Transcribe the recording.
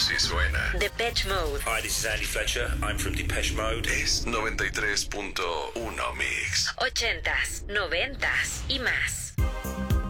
sí suena. Depeche Mode. Hi, this is Andy Fletcher. I'm from Depeche Mode. Es 93.1 Mix. 80s, 90s y más.